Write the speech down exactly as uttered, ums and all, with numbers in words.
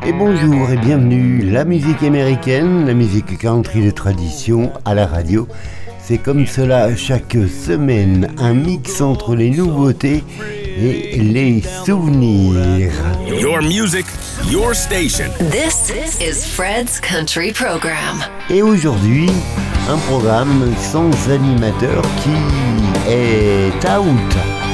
Et bonjour et bienvenue, la musique américaine, la musique country de tradition à la radio. C'est comme cela chaque semaine, un mix entre les nouveautés et les souvenirs. Your music, your station. This is Fred's Country Program. Et aujourd'hui, un programme sans animateur qui est out.